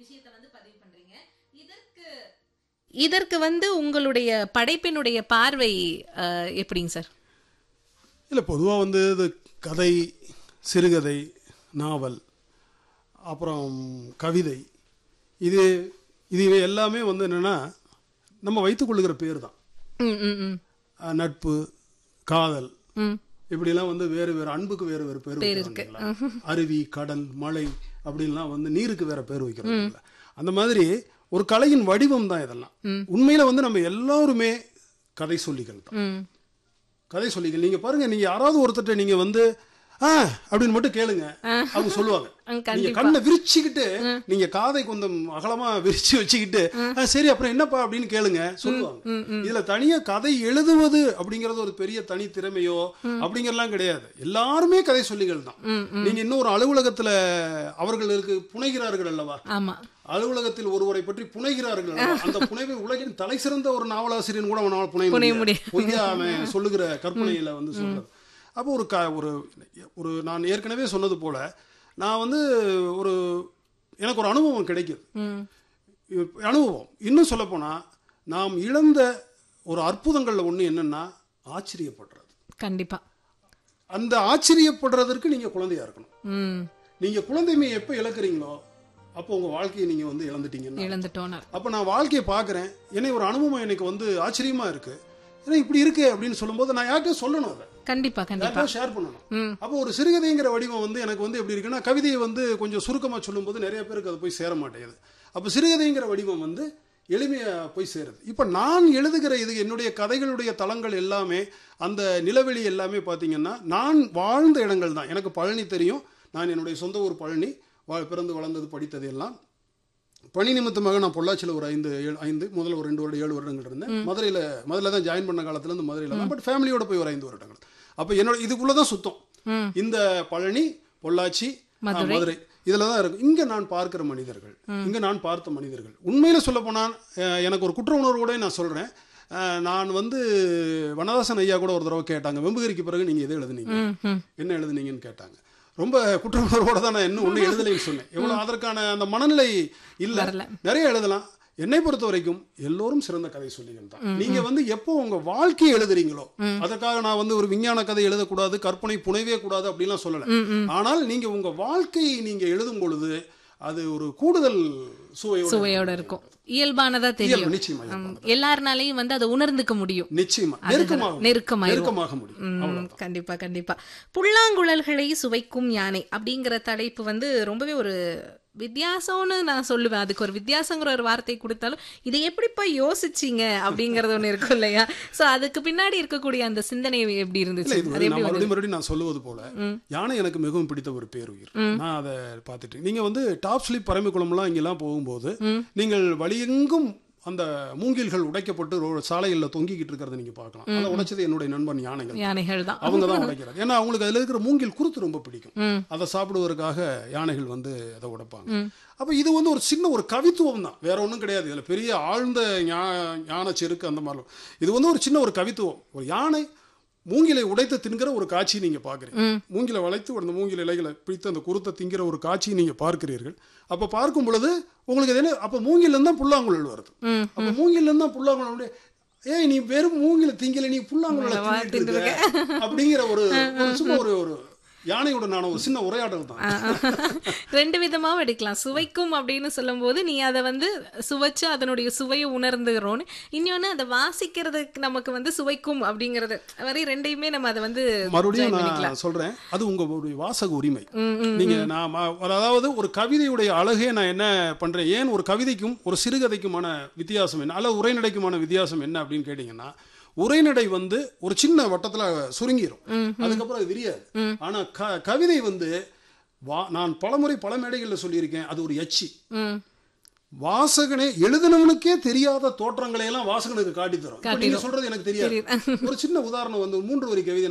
விஷயத்தை வந்து பதிவு பண்றீங்க. இதற்கு வந்து உங்களுடைய படைப்பினுடைய பார்வை எப்படிங்க சார்? இல்லை, பொதுவாக வந்து இது கதை, சிறுகதை, நாவல், அப்புறம் கவிதை, இது எல்லாமே வந்து என்னென்னா நம்ம வைத்துக்கொள்ளுகிற பேர் தான். நட்பு, காதல், இப்படிலாம் வந்து வேறு வேறு, அன்புக்கு வேறு வேறு பேர் இருக்கு. அருவி, கடல், மழை அப்படின்லாம் வந்து நீருக்கு வேற பேர் வைக்கிறோம். அந்த மாதிரி ஒரு கலையின் வடிவம் தான் இதெல்லாம். உண்மையில வந்து நம்ம எல்லாருமே கதை சொல்லிகள் தான். கதை சொல்லிகள். நீங்க பாருங்க, நீங்க யாராவது ஒருத்தட்ட நீங்க வந்து அப்படின்னு மட்டும் கேளுங்க, அவங்க சொல்லுவாங்க. நீங்க கண்ணை விரிச்சுக்கிட்டு, நீங்க காதை கொஞ்சம் அகலமா விரிச்சு வச்சுக்கிட்டு சரி அப்புறம் என்னப்பா அப்படின்னு கேளுங்க, சொல்லுவாங்க. இதுல தனியா கதை எழுதுவது அப்படிங்கறது ஒரு பெரிய தனி திறமையோ அப்படிங்கறலாம் கிடையாது. எல்லாருமே கதை சொல்லிகள் தான். நீங்க இன்னொரு அலுவலகத்துல அவர்களுக்கு புனைகிறார்கள் அல்லவா, அலுவலகத்தில் ஒருவரை பற்றி புனைகிறார்கள், அந்த புனைவை உலகின் தலை சிறந்த ஒரு நாவலாசிரியன் கூட அவனால் புனைய முடியும். அவன் சொல்லுகிற கற்பனையில வந்து சொல்றது. அப்போ ஒரு நான் ஏற்கனவே சொன்னது போல, நான் வந்து எனக்கு ஒரு அனுபவம் கிடைக்குது. அனுபவம் இன்னும் சொல்ல போனா, நாம் இழந்த ஒரு அற்புதங்கள்ல ஒண்ணு என்னன்னா ஆச்சரியப்படுறது. கண்டிப்பா அந்த ஆச்சரியப்படுறதற்கு நீங்க குழந்தையா இருக்கணும். நீங்க குழந்தைமையை எப்ப இழக்கிறீங்களோ அப்போ உங்க வாழ்க்கையை நீங்க வந்து இழந்துட்டீங்க. அப்ப நான் வாழ்க்கையை பாக்குறேன், என்னை ஒரு அனுபவம் எனக்கு வந்து ஆச்சரியமா இருக்கு, ஏன்னா இப்படி இருக்கு அப்படின்னு சொல்லும்போது நான் யார்கிட்ட சொல்லணும், அதை கண்டிப்பா ஷேர் பண்ணணும். அப்போ ஒரு சிறுகதைங்கிற வடிவம் வந்து எனக்கு வந்து எப்படி இருக்குன்னா, கவிதையை வந்து கொஞ்சம் சுருக்கமா சொல்லும் போது நிறைய பேருக்கு அது போய் சேர மாட்டேங்குது. அப்போ சிறுகதைங்கிற வடிவம் வந்து எளிமையா போய் சேருது. இப்ப நான் எழுதுகிற இது என்னுடைய கதைகளுடைய தளங்கள் எல்லாமே, அந்த நிலவெளி எல்லாமே பாத்தீங்கன்னா நான் வாழ்ந்த இடங்கள் தான். எனக்கு பழனி தெரியும், நான் என்னுடைய சொந்த ஊர் பழனி, பிறந்து வளர்ந்தது படித்தது எல்லாம். பணி நிமித்தமாக நான் பொள்ளாச்சியில் ஒரு 5 முதல்ல ஒரு 2 வருடம் 7 வருடங்கள் இருந்தேன். முதல்ல தான் ஜாயின் பண்ண காலத்துல இருந்து மதுரையில தான், பட் ஃபேமிலியோட போய் ஒரு 5 வருடங்கள். அப்ப என்னோட இதுக்குள்ளதான் சுத்தம். இந்த பழனி, பொள்ளாச்சி, மதுரை இதுல தான் இருக்கும். இங்க நான் பார்க்கிற மனிதர்கள், இங்க நான் பார்த்த மனிதர்கள், உண்மையில சொல்ல போனா எனக்கு ஒரு குற்ற உணர்வோட நான் சொல்றேன். நான் வந்து வனதாசன் ஐயா கூட ஒரு தடவை கேட்டாங்க, வெம்புகிரிக்கு பிறகு நீங்க எது எழுதுனீங்க, என்ன எழுதுனீங்கன்னு கேட்டாங்க. ரொம்ப குற்ற உணர்வோட தான் நான் இன்னும் ஒண்ணு எழுதலைன்னு சொன்னேன். எவ்வளவு அதற்கான அந்த மனநிலை இல்ல. நிறைய எழுதலாம். என்னை பொறுத்த வரைக்கும் எல்லோரும் சிறந்த கதை சொல்லிகள் தான். நீங்க வந்து எப்போ உங்க வாழ்க்கையை எழுதுறீங்களோ, அதற்காக நான் வந்து ஒரு விஞ்ஞான கதை எழுதக்கூடாது, கற்பனை புனைவே கூடாது அப்படின்லாம் சொல்லல. ஆனால் நீங்க உங்க வாழ்க்கையை நீங்க எழுதும் பொழுது அது ஒரு கூடுதல் சுவையோட இருக்கும், இயல்பானதா தெரியும். நிச்சயமா எல்லாருனாலையும் வந்து அதை உணர்ந்துக்க முடியும். நிச்சயமா நெருக்கமாக முடியும். கண்டிப்பா. புல்லாங்குழல்களை சுவைக்கும் யானை அப்படிங்கிற தலைப்பு வந்து ரொம்பவே ஒரு வித்தியாசம்னு நான் சொல்லுவேன். அதுக்கு ஒரு வித்தியாசங்கிற ஒரு வார்த்தை கொடுத்தாலும் இதை எப்படிப்பா யோசிச்சீங்க அப்படிங்கறது ஒண்ணு இருக்கும் இல்லையா? சோ அதுக்கு பின்னாடி இருக்கக்கூடிய அந்த சிந்தனை எப்படி இருந்துச்சு? மறுபடியும் நான் சொல்லுவது போல, யானை எனக்கு மிகவும் பிடித்த ஒரு பேருயிர். நான் அதை பார்த்துட்டு, நீங்க வந்து டாப் ஸ்லிப் பரம்பிக்குளம்லாம் இங்கெல்லாம் போகும்போது நீங்கள் வழியெங்கும் அந்த மூங்கில்கள் உடைக்கப்பட்டு சாலைகள்ல தொங்கிக்கிட்டு இருக்கிறத நீங்க பார்க்கலாம். அதை உடைச்சது என்னுடைய நண்பன் யானைகள் தான். அவங்க தான் உடைக்கிறாங்க. ஏன்னா அவங்களுக்கு அதுல இருக்கிற மூங்கில் குருத்து ரொம்ப பிடிக்கும். அதை சாப்பிடுவதற்காக யானைகள் வந்து அதை உடைப்பாங்க. அப்ப இது வந்து ஒரு கவித்துவம் தான், வேற ஒன்றும் கிடையாது. இதுல பெரிய ஆழ்ந்த ஞான செருக்கு அந்த மாதிரி. இது வந்து ஒரு சின்ன ஒரு கவித்துவம். ஒரு யானை மூங்கிலை உடைத்து தின்கிற ஒரு காட்சி நீங்க பாக்குறீங்க. மூங்கிலை வளைத்து அந்த மூங்கில் இலைகளை பிடித்து அந்த குருத்தை திங்கிற ஒரு காட்சியை நீங்க பார்க்கிறீர்கள். அப்ப பார்க்கும் பொழுது உங்களுக்கு என்ன, அப்ப மூங்கில இருந்தா புல்லாங்குழல் வருது. அப்ப மூங்கில இருந்தா புல்லாங்குழல், ஏய் நீ வெறும் மூங்கில திங்கல, நீ புல்லாங்குழல் அப்படிங்கிற ஒரு சும்மா ஒரு யானையுடனான ஒரு சின்ன உரையாடல் தான். 2 விதமாவும் எடுக்கலாம். சுவைக்கும் அப்படின்னு சொல்லும் போது நீ அதை வந்து சுவைச்சு அதனுடைய சுவையை உணர்ந்துகிறோன்னு, இன்னொன்னு அதை வாசிக்கிறதுக்கு நமக்கு வந்து சுவைக்கும் அப்படிங்கறது வரை 2யுமே நம்ம அதை வந்து மறுபடியும் நான் சொல்றேன். அது உங்களுடைய வாசக உரிமை. நீங்க அதாவது ஒரு கவிதையுடைய அழகே நான் என்ன பண்றேன், ஏன் ஒரு கவிதைக்கும் ஒரு சிறுகதைக்குமான வித்தியாசம் என்ன, அல்ல உரைநடைக்குமான வித்தியாசம் என்ன அப்படின்னு கேட்டீங்கன்னா, உரைநடை வந்து ஒரு சின்ன வட்டத்துல சுருங்கிரும், அதுக்கப்புறம் அது விரியாது. ஆனா கவிதை வந்து நான் பலமுறை பல மேடைகள்ல சொல்லியிருக்கேன், அது ஒரு எச்சி. வாசகனே எழுதினவனுக்கே தெரியாத தோற்றங்களை எல்லாம் வாசகனுக்கு காட்டி தரும். நீங்க சொல்றது எனக்கு தெரியாது. ஒரு சின்ன உதாரணம் வந்து 3 வரி கவிதை